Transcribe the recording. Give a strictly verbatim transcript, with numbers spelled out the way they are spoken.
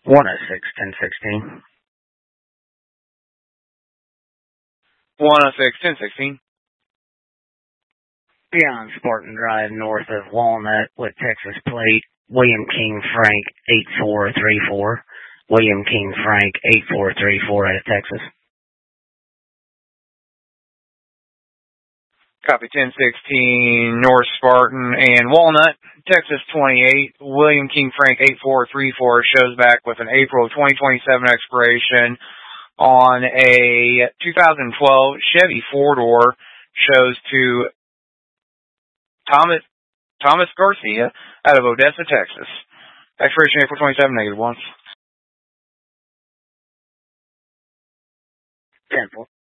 one oh six, ten sixteen. one oh six, ten sixteen. Beyond Spartan Drive, north of Walnut, with Texas plate, William King Frank, eight four three four. William King Frank, eight four three four, out of Texas. Copy ten sixteen, North Spartan and Walnut, Texas twenty-eight. William King Frank, eight four three four, shows back with an April twenty twenty-seven expiration on a two thousand twelve Chevy four-door. Shows to Thomas Thomas Garcia out of Odessa, Texas. Expiration April twenty-seventh, negative one. Temple.